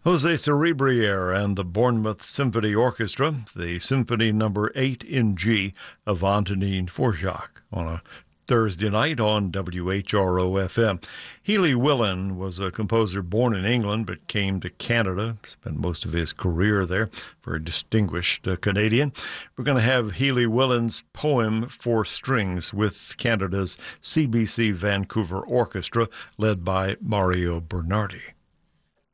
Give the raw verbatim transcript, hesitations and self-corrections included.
Jose Cerebriere and the Bournemouth Symphony Orchestra, the Symphony Number eight in G of Antonin Dvorak on a Thursday night on W H R O F M. Healy Willan was a composer born in England but came to Canada, spent most of his career there, very distinguished uh, Canadian. We're going to have Healy Willan's poem for strings with Canada's C B C Vancouver Orchestra, led by Mario Bernardi.